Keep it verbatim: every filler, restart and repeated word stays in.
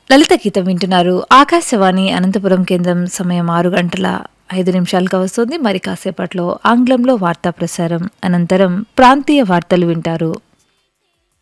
లలిత గీతం వింటున్నారు. ఆకాశవాణి అనంతపురం కేంద్రం. సమయం ఆరు గంటల ఐదు నిమిషాలుగా వస్తుంది. మరి కాసేపట్లో ఆంగ్లంలో వార్తా ప్రసారం అనంతరం ప్రాంతీయ వార్తలు వింటారు.